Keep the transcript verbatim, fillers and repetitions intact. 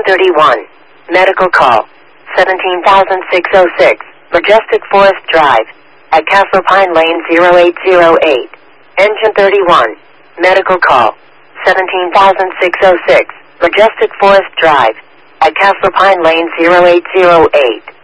thirty-one. Medical call. seventeen thousand six oh six. Majestic Forest Drive. At Castle Pine Lane zero eight zero eight. Engine thirty-one. Medical call. seventeen thousand six oh six. Majestic Forest Drive. At Castle Pine Lane zero eight zero eight.